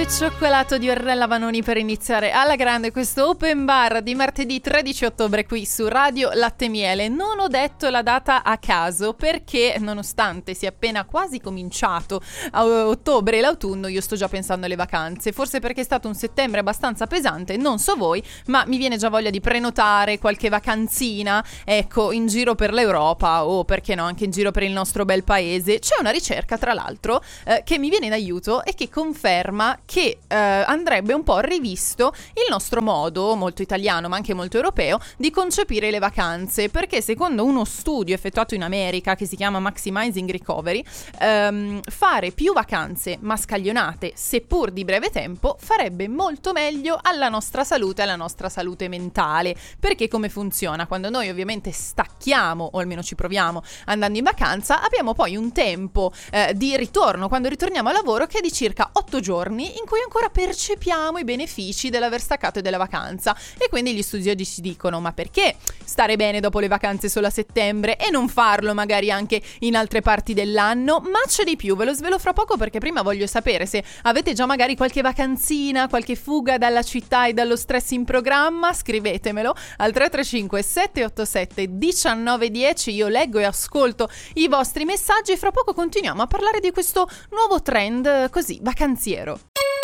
e cioccolato di Ornella Vanoni per iniziare alla grande questo open bar di martedì 13 ottobre qui su Radio Latte Miele. Non ho detto la data a caso perché nonostante sia appena quasi cominciato a ottobre l'autunno, io sto già pensando alle vacanze, forse perché è stato un settembre abbastanza pesante, non so voi, ma mi viene già voglia di prenotare qualche vacanzina, ecco, in giro per l'Europa o perché no anche in giro per il nostro bel paese. C'è una ricerca tra l'altro che mi viene in aiuto e che conferma che andrebbe un po' rivisto il nostro modo, molto italiano ma anche molto europeo, di concepire le vacanze, perché secondo uno studio effettuato in America che si chiama Maximizing Recovery, fare più vacanze ma scaglionate, seppur di breve tempo, farebbe molto meglio alla nostra salute, alla nostra salute mentale. Perché come funziona? Quando noi ovviamente stacchiamo, o almeno ci proviamo, andando in vacanza, abbiamo poi un tempo di ritorno, quando ritorniamo al lavoro, che è di circa 8 giorni in cui ancora percepiamo i benefici dell'aver staccato e della vacanza. E quindi gli studiosi ci dicono: ma perché stare bene dopo le vacanze solo a settembre e non farlo magari anche in altre parti dell'anno? Ma c'è di più, ve lo svelo fra poco, perché prima voglio sapere se avete già magari qualche vacanzina, qualche fuga dalla città e dallo stress in programma. Scrivetemelo al 335 787 1910, io leggo e ascolto i vostri messaggi e fra poco continuiamo a parlare di questo nuovo trend così vacanziero.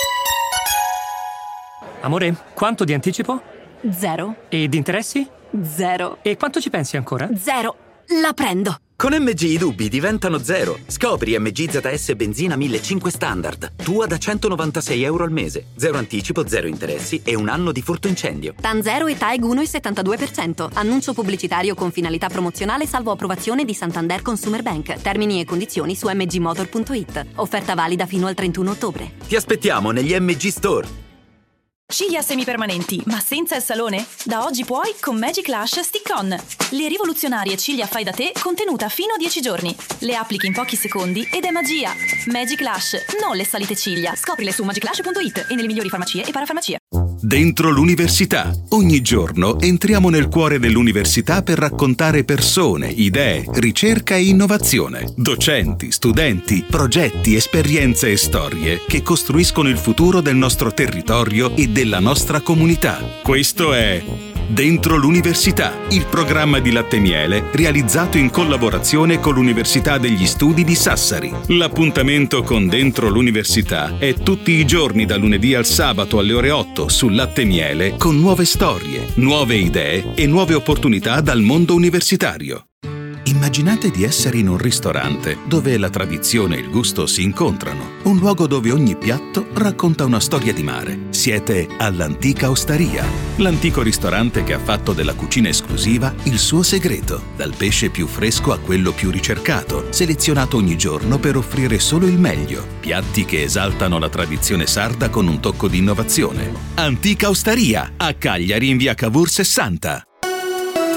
Amore, quanto di anticipo? 0. E di interessi? 0. E quanto ci pensi ancora? 0. La prendo. Con MG i dubbi diventano 0. Scopri MG ZS Benzina 1500 Standard. Tua da €196 al mese. 0 anticipo, 0 interessi e un anno di furto incendio. TAN 0 e TAEG 1,72%. Annuncio pubblicitario con finalità promozionale salvo approvazione di Santander Consumer Bank. Termini e condizioni su mgmotor.it. Offerta valida fino al 31 ottobre. Ti aspettiamo negli MG Store. Ciglia semipermanenti, ma senza il salone? Da oggi puoi con Magic Lash Stick-On. Le rivoluzionarie ciglia fai da te contenuta fino a 10 giorni. Le applichi in pochi secondi ed è magia. Magic Lash, non le salite ciglia. Scoprile su magiclash.it e nelle migliori farmacie e parafarmacie. Dentro l'università. Ogni giorno entriamo nel cuore dell'università per raccontare persone, idee, ricerca e innovazione. Docenti, studenti, progetti, esperienze e storie che costruiscono il futuro del nostro territorio e della nostra comunità. Questo è Dentro l'Università, il programma di Latte Miele realizzato in collaborazione con l'Università degli Studi di Sassari. L'appuntamento con Dentro l'Università è tutti i giorni da lunedì al sabato alle ore 8 su Latte Miele, con nuove storie, nuove idee e nuove opportunità dal mondo universitario. Immaginate di essere in un ristorante dove la tradizione e il gusto si incontrano, un luogo dove ogni piatto racconta una storia di mare. Siete all'Antica Osteria, l'antico ristorante che ha fatto della cucina esclusiva il suo segreto, dal pesce più fresco a quello più ricercato, selezionato ogni giorno per offrire solo il meglio, piatti che esaltano la tradizione sarda con un tocco di innovazione. Antica Osteria, a Cagliari in via Cavour 60.